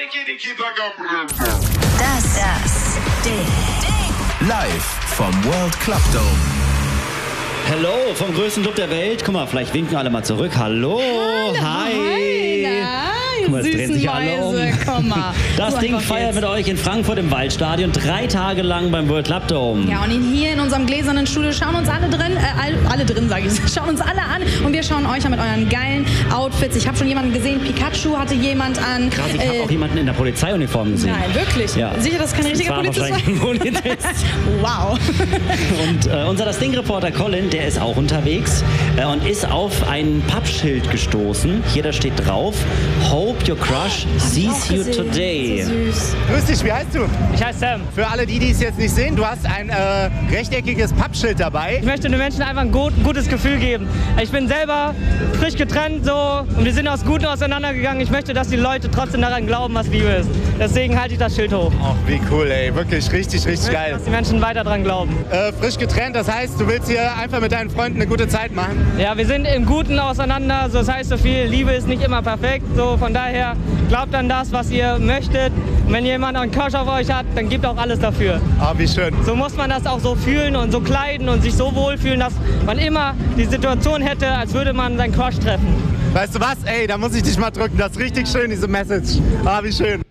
Das Ding. Live vom World Club Dome. Hello, vom größten Club der Welt. Guck mal, vielleicht winken alle mal zurück. Hallo, hi. Guck mal, es drehen sich alle um. Komm mal. Das Ding feiert mit euch in Frankfurt im Waldstadion 3 Tage lang beim World Club Dome. Ja, und hier in unserem gläsernen Studio schauen uns alle drin, sage ich, schauen uns alle an und wir schauen euch an mit euren geilen Outfits. Ich habe schon jemanden gesehen, Pikachu hatte jemand an. Krass, ich habe auch jemanden in der Polizeiuniform gesehen. Nein, wirklich? Ja. Sicher, dass es kein richtiger Polizist war? Wahrscheinlich ein Polizist. Wow. Und unser Das Ding-Reporter Colin, der ist auch unterwegs und ist auf ein Pappschild gestoßen. Hier da steht drauf: Hope your crush sees you today. So süß. Grüß dich, wie heißt du? Ich heiße Sam. Für alle, die es jetzt nicht sehen, du hast ein rechteckiges Pappschild dabei. Ich möchte den Menschen einfach ein gutes Gefühl geben. Ich bin selber frisch getrennt so und wir sind aus Guten auseinandergegangen. Ich möchte, dass die Leute trotzdem daran glauben, was Liebe ist. Deswegen halte ich das Schild hoch. Ach, wie cool, ey. Wirklich richtig geil. Dass die Menschen weiter dran glauben. Frisch getrennt, das heißt, du willst hier einfach mit deinen Freunden eine gute Zeit machen? Ja, wir sind im Guten auseinander. So, das heißt so viel, Liebe ist nicht immer perfekt. So, von daher glaubt an das, was ihr möchtet. Und wenn jemand einen Crush auf euch hat, dann gebt auch alles dafür. Ah, wie schön. So muss man das auch so fühlen und so kleiden und sich so wohlfühlen, dass man immer die Situation hätte, als würde man seinen Crush treffen. Weißt du was? Ey, da muss ich dich mal drücken. Das ist richtig schön, diese Message. Ah, wie schön.